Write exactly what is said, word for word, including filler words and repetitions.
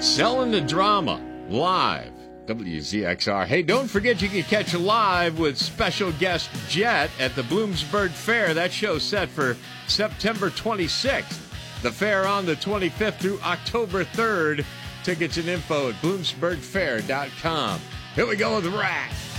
Selling the Drama, live, W Z X R. Hey, don't forget you can catch live with special guest Jet at the Bloomsburg Fair. That show's set for September twenty-sixth. The fair on the twenty-fifth through October third. Tickets and info at bloomsburg fair dot com. Here we go with Rat.